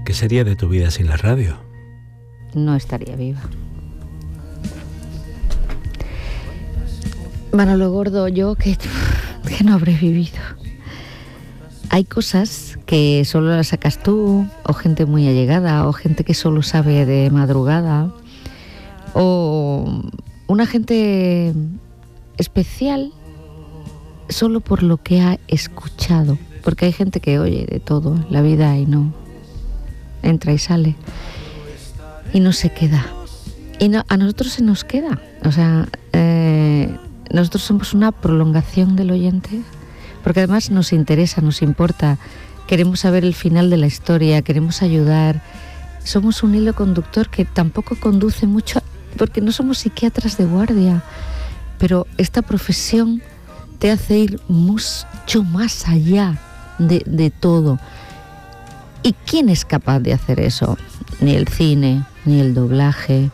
¿Qué sería de tu vida sin la radio? No estaría viva. Manolo Gordo, yo que no habré vivido. Hay cosas que solo las sacas tú, o gente muy allegada, o gente que solo sabe de madrugada, o una gente especial solo por lo que ha escuchado, porque hay gente que oye de todo en la vida y no entra y sale y no se queda, y no, a nosotros se nos queda, o sea, nosotros somos una prolongación del oyente, porque además nos interesa, nos importa, queremos saber el final de la historia, queremos ayudar, somos un hilo conductor que tampoco conduce mucho, porque no somos psiquiatras de guardia, pero esta profesión te hace ir mucho más allá de todo. ¿Y quién es capaz de hacer eso? Ni el cine, ni el doblaje.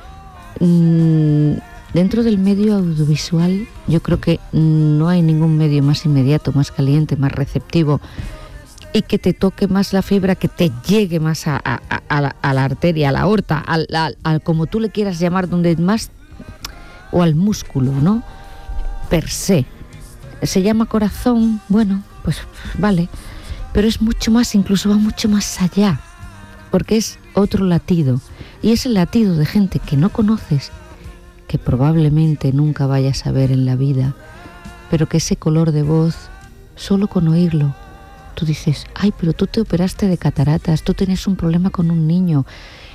Dentro del medio audiovisual, yo creo que no hay ningún medio más inmediato, más caliente, más receptivo y que te toque más la fibra, que te llegue más a la arteria, a la aorta, al como tú le quieras llamar, donde más, o al músculo, ¿no? Per se. Se llama corazón, bueno, pues vale, pero es mucho más, incluso va mucho más allá, porque es otro latido, y es el latido de gente que no conoces, que probablemente nunca vayas a ver en la vida, pero que ese color de voz, solo con oírlo, tú dices, ay, pero tú te operaste de cataratas, tú tenías un problema con un niño,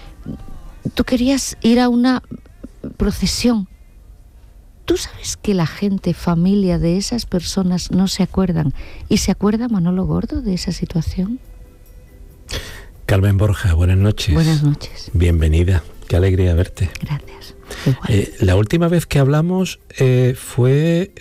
tú querías ir a una procesión. ¿Tú sabes que la gente, familia de esas personas no se acuerdan? ¿Y se acuerda Manolo Gordo de esa situación? Carmen Borja, buenas noches. Buenas noches. Bienvenida, qué alegría verte. Gracias. La última vez que hablamos fue,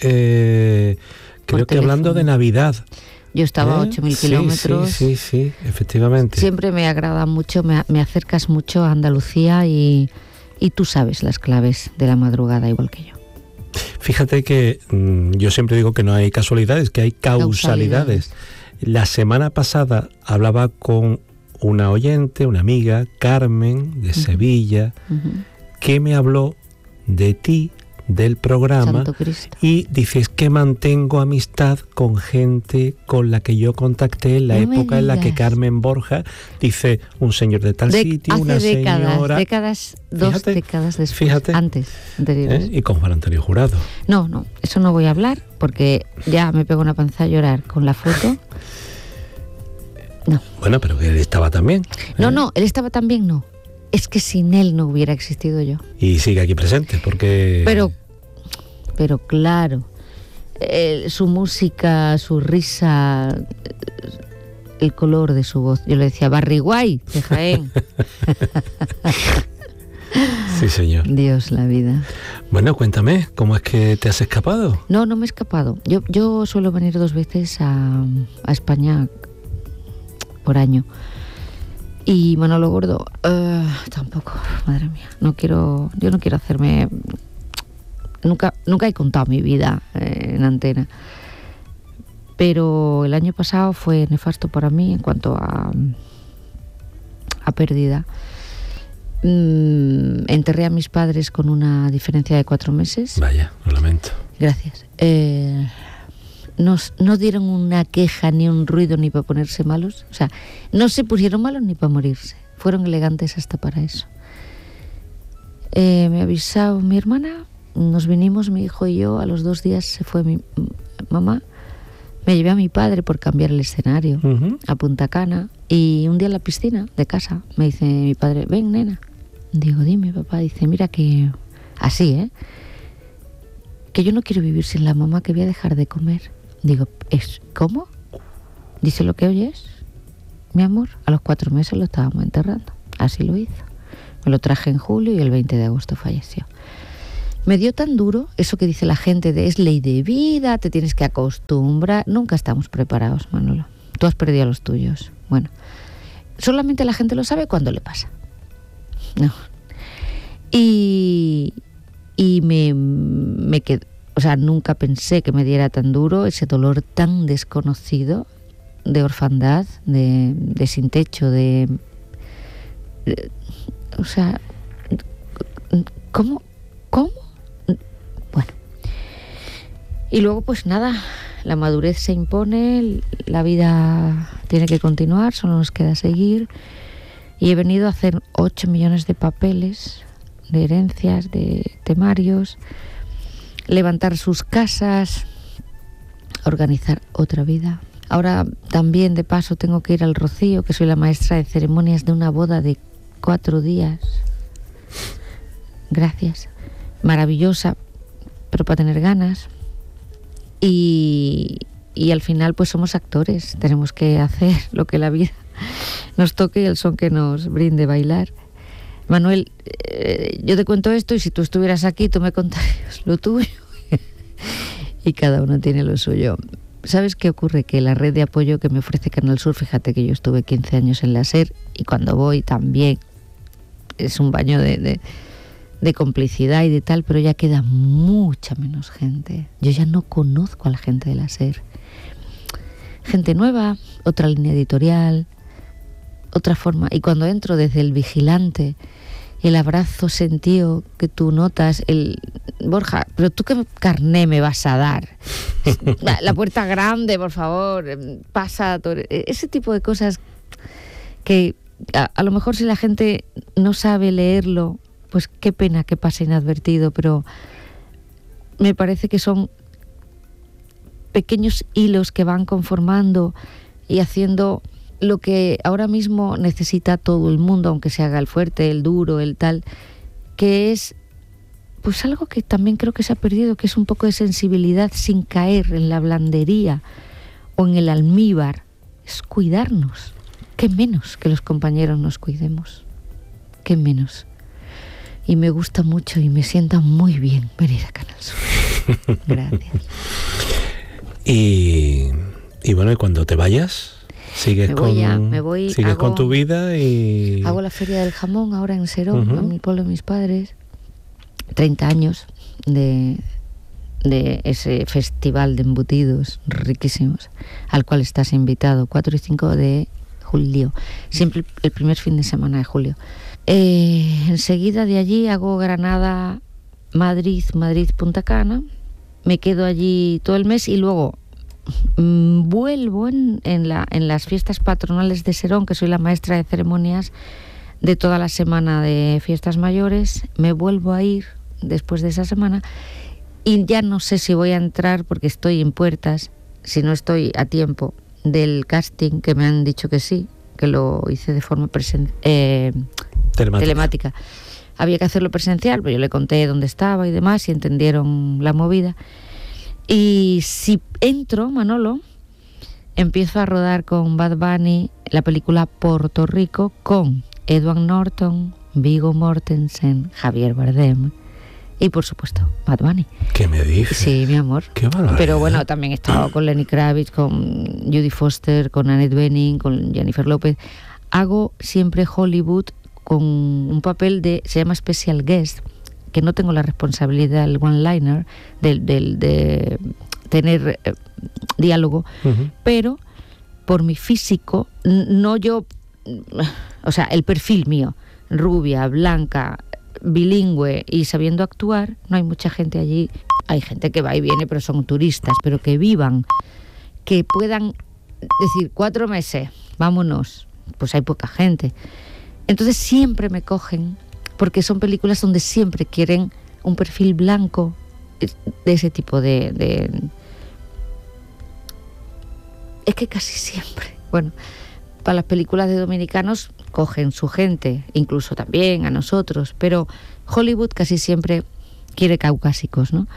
creo que hablando de Navidad. Yo estaba a 8.000 kilómetros. Sí, efectivamente. Siempre me agrada mucho, me acercas mucho a Andalucía y tú sabes las claves de la madrugada igual que yo. Fíjate que yo siempre digo que no hay casualidades, que hay causalidades. La semana pasada hablaba con una oyente, una amiga, Carmen, de Sevilla, que me habló de ti, del programa, y dices que mantengo amistad con gente con la que yo contacté en la época en la que Carmen Borja dice un señor de tal sitio, hace una décadas, señora... dos décadas después, anteriores. Y con Juan Antonio Jurado. No, eso no voy a hablar porque ya me pego una panza a llorar con la foto. No. Bueno, pero él estaba también. No, él estaba también, no. Es que sin él no hubiera existido yo. Y sigue aquí presente, porque... Pero claro, su música, su risa, el color de su voz. Yo le decía, Barriguay, de Jaén. Sí, señor. Dios, la vida. Bueno, cuéntame, ¿cómo es que te has escapado? No me he escapado. Yo suelo venir 2 veces a España por año. Y Manolo Gordo, tampoco, madre mía, yo no quiero hacerme... Nunca he contado mi vida en antena, pero el año pasado fue nefasto para mí en cuanto a pérdida. Enterré a mis padres con una diferencia de 4 meses. Vaya, lo lamento. Gracias. No dieron una queja ni un ruido ni para ponerse malos. O sea, no se pusieron malos ni para morirse. Fueron elegantes hasta para eso. Me ha avisado mi hermana. Nos vinimos, mi hijo y yo. A los 2 días se fue mi mamá. Me llevé a mi padre por cambiar el escenario a Punta Cana. Y un día en la piscina de casa me dice mi padre, ven, nena. Digo, dime, papá. Dice, mira que... Así, que yo no quiero vivir sin la mamá, que voy a dejar de comer. Digo, ¿cómo? Dice, lo que oyes, mi amor. A los 4 meses lo estábamos enterrando. Así lo hizo. Me lo traje en julio y el 20 de agosto falleció. Me dio tan duro eso que dice la gente de es ley de vida, te tienes que acostumbrar. Nunca estamos preparados, Manolo. Tú has perdido a los tuyos. Bueno, solamente la gente lo sabe cuando le pasa. No. Y me quedé, o sea, nunca pensé que me diera tan duro ese dolor tan desconocido de orfandad, de sin techo, de O sea, ¿cómo? Bueno. Y luego pues nada, la madurez se impone, la vida tiene que continuar, solo nos queda seguir. Y he venido a hacer 8 millones de papeles, de herencias, de temarios, levantar sus casas, organizar otra vida. Ahora también de paso tengo que ir al Rocío, que soy la maestra de ceremonias de una boda de 4 días. Gracias. Maravillosa, pero para tener ganas. Y al final pues somos actores, tenemos que hacer lo que la vida nos toque y el son que nos brinde bailar. Manuel, yo te cuento esto y si tú estuvieras aquí tú me contarías lo tuyo. Y cada uno tiene lo suyo. ¿Sabes qué ocurre? Que la red de apoyo que me ofrece Canal Sur, fíjate que yo estuve 15 años en la SER y cuando voy también es un baño de complicidad y de tal, pero ya queda mucha menos gente. Yo ya no conozco a la gente de la SER. Gente nueva, otra línea editorial, otra forma. Y cuando entro desde el vigilante, el abrazo sentido que tú notas, Borja, pero tú qué carné me vas a dar. La puerta grande, por favor, pasa. Ese tipo de cosas que a lo mejor si la gente no sabe leerlo, pues qué pena que pase inadvertido, pero me parece que son pequeños hilos que van conformando y haciendo lo que ahora mismo necesita todo el mundo, aunque se haga el fuerte, el duro, el tal, que es pues algo que también creo que se ha perdido, que es un poco de sensibilidad sin caer en la blandería o en el almíbar. Es cuidarnos. Qué menos que los compañeros nos cuidemos. Qué menos. Y me gusta mucho y me sienta muy bien venir a Canal Sur. Gracias. Y bueno, ¿y cuando te vayas? ¿Sigues con tu vida? Y hago la Feria del Jamón ahora en Serón, en mi pueblo de mis padres. 30 años de ese festival de embutidos riquísimos, al cual estás invitado, 4 y 5 de julio, siempre el primer fin de semana de julio. Enseguida de allí hago Granada, Madrid, Punta Cana, me quedo allí todo el mes y luego vuelvo en las fiestas patronales de Serón, que soy la maestra de ceremonias de toda la semana de fiestas mayores. Me vuelvo a ir después de esa semana y ya no sé si voy a entrar porque estoy en puertas, si no estoy a tiempo del casting, que me han dicho que sí, que lo hice de forma telemática. Había que hacerlo presencial, pero yo le conté dónde estaba y demás y entendieron la movida. Y si entro, Manolo, empiezo a rodar con Bad Bunny la película Puerto Rico con Edward Norton, Viggo Mortensen, Javier Bardem y por supuesto Bad Bunny. ¿Qué me dices? Sí, mi amor. Qué barbaridad. Pero bueno, también he estado con Lenny Kravitz, con Judy Foster, con Annette Bening, con Jennifer López. Hago siempre Hollywood con un papel se llama Special Guest, que no tengo la responsabilidad del one-liner, de tener diálogo, pero por mi físico, no yo, o sea, el perfil mío, rubia, blanca, bilingüe y sabiendo actuar, no hay mucha gente allí. Hay gente que va y viene, pero son turistas, pero que vivan, que puedan decir 4 meses, vámonos, pues hay poca gente. Entonces siempre me cogen, porque son películas donde siempre quieren un perfil blanco, de ese tipo de... Es que casi siempre, bueno, para las películas de dominicanos cogen su gente, incluso también a nosotros, pero Hollywood casi siempre quiere caucásicos, ¿no?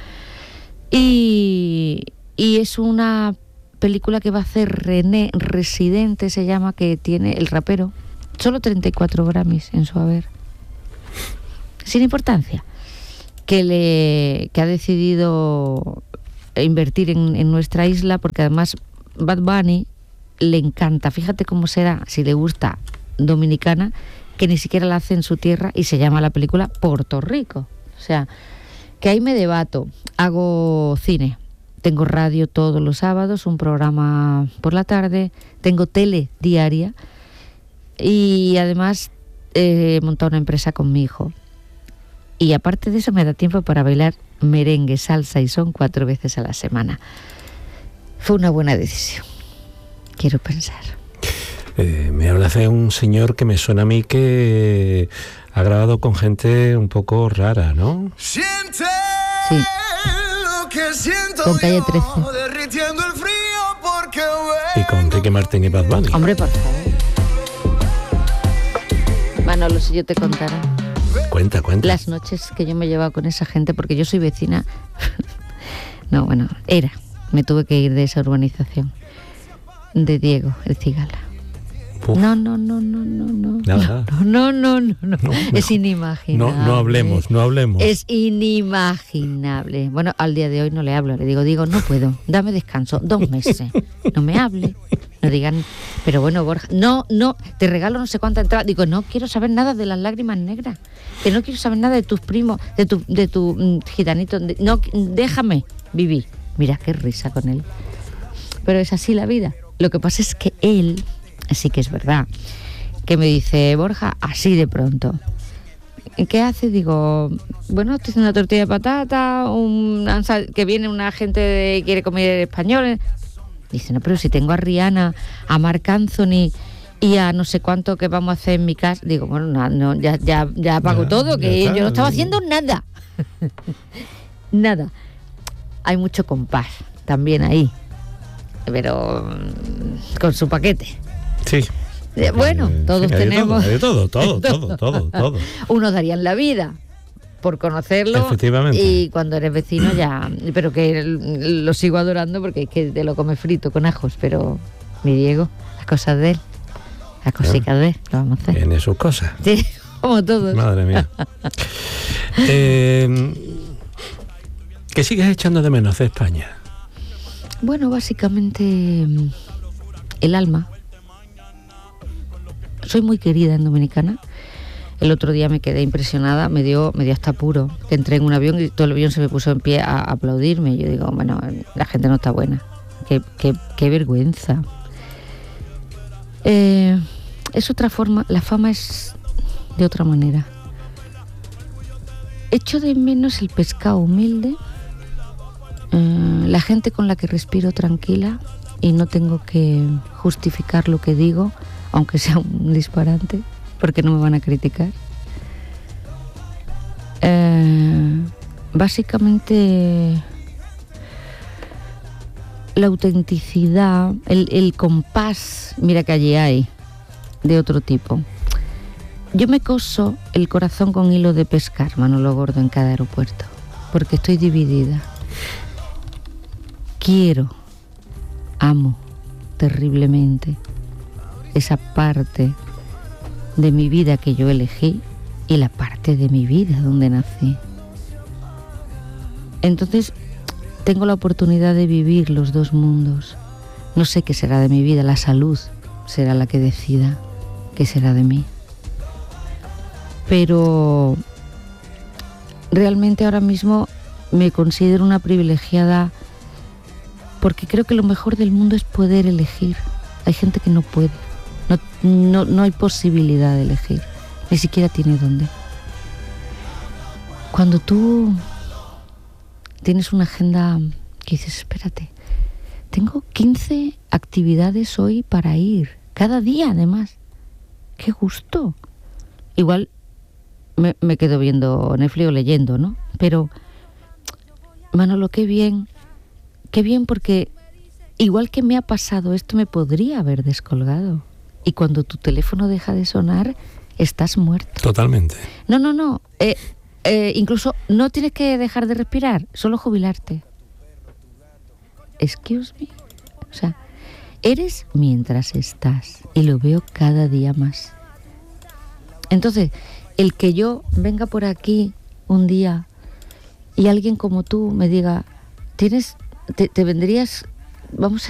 Y es una película que va a hacer René Residente, se llama, que tiene el rapero, solo 34 Grammys en su haber, sin importancia, que ha decidido invertir en nuestra isla, porque además Bad Bunny le encanta. Fíjate cómo será, si le gusta dominicana, que ni siquiera la hace en su tierra y se llama la película Puerto Rico. O sea, que ahí me debato. Hago cine, tengo radio todos los sábados, un programa por la tarde, tengo tele diaria y además he montado una empresa con mi hijo. Y aparte de eso me da tiempo para bailar merengue, salsa y son 4 veces a la semana. Fue una buena decisión, quiero pensar. Me hablas de un señor que me suena a mí que ha grabado con gente un poco rara, ¿no? Sí. Con Calle 13. Y con Ricky Martin y Bad Bunny. Hombre, por favor. Manolo, si yo te contara. Cuenta. Las noches que yo me llevaba con esa gente, porque yo soy vecina. No, bueno, me tuve que ir de esa urbanización. De Diego, el Cigala. Uf. No. Nada. No. Es inimaginable. No hablemos. Es inimaginable. Bueno, al día de hoy no le hablo. Le digo, no puedo. Dame descanso. 2 meses. No me hable. No digan, pero bueno, Borja, no, te regalo no sé cuánta entrada. Digo, no quiero saber nada de las lágrimas negras. Que no quiero saber nada de tus primos, de tu gitanito. No, déjame vivir. Mira qué risa con él. Pero es así la vida. Lo que pasa es que él, sí que es verdad, que me dice, Borja, así de pronto, ¿qué hace? Digo, bueno, estoy haciendo una tortilla de patata, que viene una gente quiere comer español. Dice, no, pero si tengo a Rihanna, a Marc Anthony y a no sé cuánto que vamos a hacer en mi casa. Digo, bueno, no, ya pago todo, que yo no estaba haciendo nada. Nada. Hay mucho compás también ahí, pero con su paquete. Sí. Bueno, todos tenemos... De todo. Unos darían la vida por conocerlo. Efectivamente. Y cuando eres vecino ya... Pero que lo sigo adorando porque es que te lo come frito con ajos. Pero mi Diego, las cosas de él, las cositas de él, lo vamos a hacer. Tiene sus cosas. Sí, como todos. Madre mía. ¿Qué sigues echando de menos de España? Bueno, básicamente el alma. Soy muy querida en Dominicana. El otro día me quedé impresionada, me dio hasta apuro. Que entré en un avión y todo el avión se me puso en pie a aplaudirme. Yo digo, bueno, la gente no está buena. Qué vergüenza. Es otra forma, la fama es de otra manera. Echo de menos el pescado humilde, la gente con la que respiro tranquila y no tengo que justificar lo que digo, aunque sea un disparate, porque no me van a criticar. Básicamente la autenticidad, el compás, mira que allí hay, de otro tipo. Yo me coso el corazón con hilo de pescar, Manolo Gordo, en cada aeropuerto, porque estoy dividida. Amo terriblemente esa parte de mi vida que yo elegí y la parte de mi vida donde nací. Entonces tengo la oportunidad de vivir los dos mundos. No sé qué será de mi vida, la salud será la que decida qué será de mí. Pero realmente ahora mismo me considero una privilegiada porque creo que lo mejor del mundo es poder elegir. Hay gente que no puede, no hay posibilidad de elegir, ni siquiera tiene dónde. Cuando tú tienes una agenda que dices, espérate, tengo 15 actividades hoy para ir, cada día además, qué gusto. Igual me quedo viendo Netflix o leyendo, ¿no? Pero, Manolo, qué bien porque igual que me ha pasado esto, me podría haber descolgado. Y cuando tu teléfono deja de sonar, estás muerto. Totalmente. No. Incluso no tienes que dejar de respirar, solo jubilarte. Excuse me. O sea, eres mientras estás. Y lo veo cada día más. Entonces, el que yo venga por aquí un día y alguien como tú me diga, te vendrías, vamos